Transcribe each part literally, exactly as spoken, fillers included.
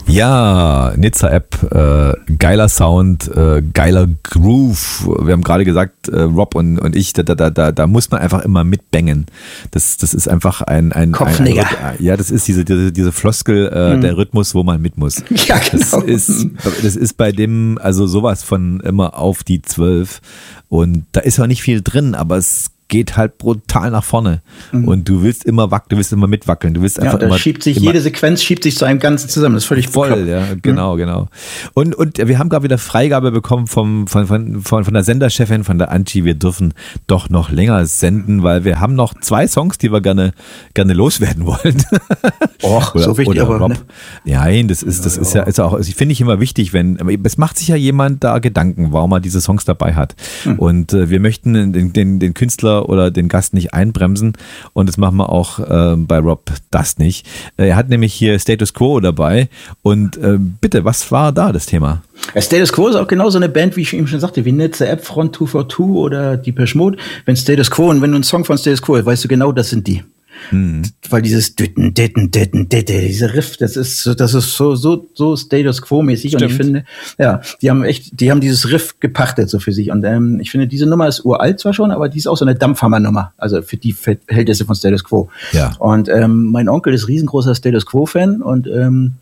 Ja, Nizza-App, äh, geiler Sound, äh, geiler Groove. Wir haben gerade gesagt, äh, Rob und, und ich, da, da, da, da muss man einfach immer mitbangen. Das, das ist einfach ein, ein, ein, ein, ein ja, das ist diese, diese, diese Floskel, äh, mhm. der Rhythmus, wo man mit muss. Ja, genau. Das ist, das ist bei dem, also sowas von immer auf die zwölf. Und da ist auch nicht viel drin, aber es geht halt brutal nach vorne. Mhm. Und du willst immer wackeln, du willst immer mitwackeln. Du willst einfach ja, da immer, schiebt sich, immer, jede Sequenz schiebt sich zu einem Ganzen zusammen. Das ist völlig voll, bekloppt. Ja, genau, mhm. genau. Und, und wir haben gerade wieder Freigabe bekommen vom, von, von, von, von der Senderchefin, von der Angie. Wir dürfen doch noch länger senden, weil wir haben noch zwei Songs, die wir gerne, gerne loswerden wollen. Och, so wichtig, aber Rob. Ne? Nein, das ist, das ja, ist ja, ist auch, also finde ich immer wichtig, wenn, es macht sich ja jemand da Gedanken, warum er diese Songs dabei hat. Mhm. Und äh, wir möchten den, den, den Künstler oder den Gast nicht einbremsen und das machen wir auch äh, bei Rob Dust nicht. Er hat nämlich hier Status Quo dabei und äh, bitte, was war da das Thema? Ja, Status Quo ist auch genauso eine Band, wie ich eben schon sagte, wie Nizza-App, Front zwei vier zwei oder Depeche Mode. Wenn Status Quo und wenn du einen Song von Status Quo, weißt du genau, das sind die. Hm. Weil dieses Dütten, Dütten, Dütten, Dütten, diese Riff, das ist so, das ist so, so, so Status Quo-mäßig. Und ich finde, ja, die haben echt, die haben dieses Riff gepachtet so für sich. Und ähm, ich finde, diese Nummer ist uralt zwar schon, aber die ist auch so eine Dampfhammer-Nummer. Also für die Verhältnisse von Status Quo. Ja. Und ähm, mein Onkel ist riesengroßer Status Quo-Fan und ähm,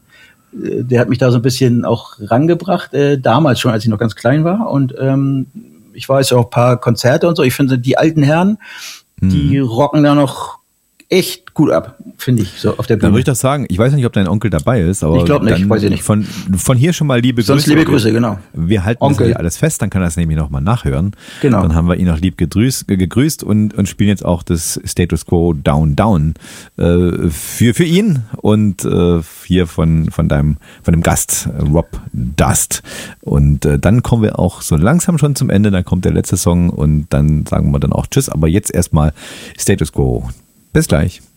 der hat mich da so ein bisschen auch rangebracht, äh, damals schon, als ich noch ganz klein war. Und ähm, ich weiß ja auch ein paar Konzerte und so. Ich finde, die alten Herren, hm. die rocken da noch echt gut ab, finde ich, so auf der Bühne. Dann würde ich doch sagen, ich weiß nicht, ob dein Onkel dabei ist, aber ich glaube nicht, weiß ich nicht. Von, von hier schon mal liebe Grüße. Sonst liebe Grüße, genau. Wir halten Onkel. Das hier alles fest, dann kann er das nämlich nochmal nachhören. Genau. Dann haben wir ihn auch lieb gegrüßt, gegrüßt und, und spielen jetzt auch das Status Quo Down Down äh, für, für ihn und äh, hier von, von deinem von dem Gast Rob Dust. Und äh, dann kommen wir auch so langsam schon zum Ende, dann kommt der letzte Song und dann sagen wir dann auch Tschüss, aber jetzt erstmal Status Quo. Bis gleich.